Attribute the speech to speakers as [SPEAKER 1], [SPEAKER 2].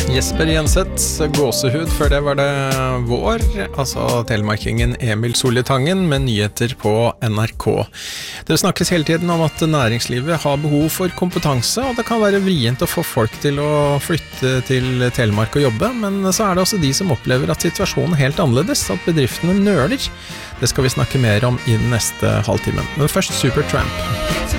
[SPEAKER 1] Jesper Jenseth, gåsehud, før det var det vår, altså telemarkingen Emil Sollitangen med nyheter på NRK. Det snakkes hele tiden om at næringslivet har behov for kompetanse, og det kan være vrient å få folk til å flytte til Telemark og jobbe, men så er det også de som opplever at situasjonen er helt annerledes, at bedriftene nøler. Det skal vi snakke mer om i den neste halvtimen. Men først Supertramp.